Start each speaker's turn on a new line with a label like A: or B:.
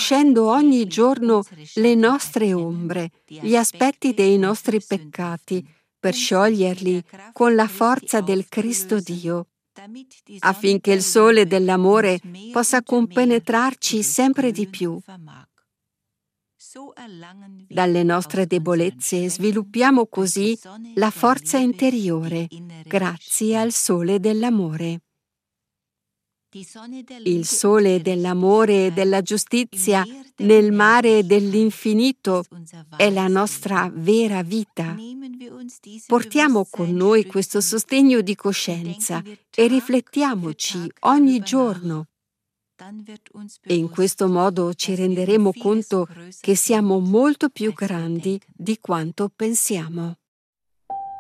A: conoscendo ogni giorno le nostre ombre, gli aspetti dei nostri peccati, per scioglierli con la forza del Cristo Dio, affinché il sole dell'amore possa compenetrarci sempre di più. Dalle nostre debolezze sviluppiamo così la forza interiore, grazie al sole dell'amore. Il sole dell'amore e della giustizia nel mare dell'infinito è la nostra vera vita. Portiamo con noi questo sostegno di coscienza e riflettiamoci ogni giorno. E in questo modo ci renderemo conto che siamo molto più grandi di quanto pensiamo.